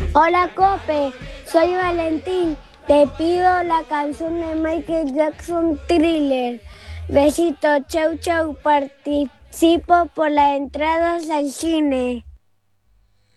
Hola Cope, soy Valentín. Te pido la canción de Michael Jackson Thriller. Besito, chau chau. Participo por las entradas al cine.